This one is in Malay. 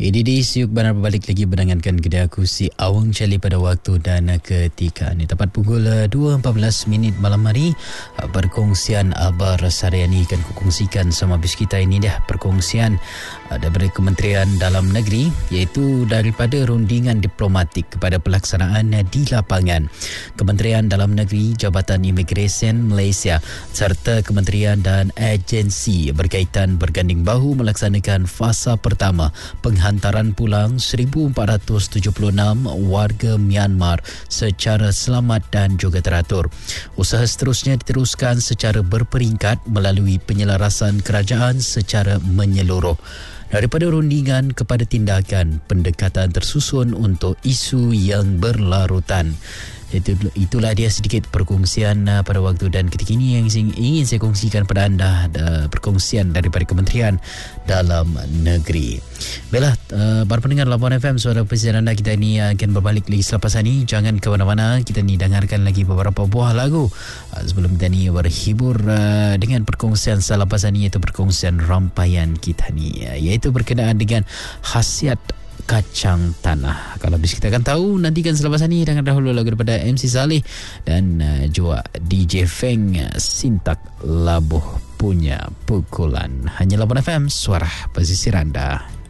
Ini siuk benar berbalik lagi berdengarkan kedai aku si Awang Cali pada waktu dan ketika ini tepat pukul 2.14 malam hari. Perkongsian Abar Saryani akan kukongsikan sama bis kita ini dah perkongsian daripada Kementerian Dalam Negeri, iaitu daripada rundingan diplomatik kepada pelaksanaan di lapangan. Kementerian Dalam Negeri, Jabatan Imigresen Malaysia serta kementerian dan agensi berkaitan berganding bahu melaksanakan fasa pertama penghantaran pulang 1,476 warga Myanmar secara selamat dan juga teratur. Usaha seterusnya diteruskan secara berperingkat melalui penyelarasan kerajaan secara menyeluruh. Daripada rundingan kepada tindakan, pendekatan tersusun untuk isu yang berlarutan. Itulah dia sedikit perkongsian pada waktu dan ketika ini yang ingin saya kongsikan pada anda, perkongsian daripada Kementerian Dalam Negeri. Baiklah, para pendengar Labuan FM, suara presiden anda kita ini akan berbalik lagi selepas ini. Jangan ke mana-mana, kita ni dengarkan lagi beberapa buah lagu sebelum kita ni berhibur dengan perkongsian selepas ini, iaitu perkongsian rampaian kita ni, iaitu berkenaan dengan khasiat kacang tanah. Kalau bis kita akan tahu, nantikan selepas ini. Dengar dahulu lagu daripada MC Saleh dan juga DJ Feng, Sintak Labuh punya pukulan. Hanya Labuan FM, suara pesisir anda.